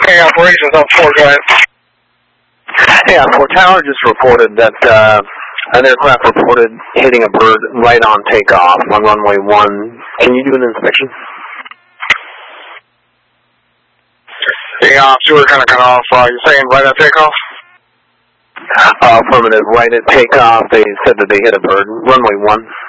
Hey, operations on 4, go ahead. Yeah, Fort Tower just reported that an aircraft reported hitting a bird right on takeoff on runway 1. Can you do an inspection? Yeah, you were kind of cut off. You're saying right at takeoff? Affirmative. Right at takeoff, they said that they hit a bird. Runway 1.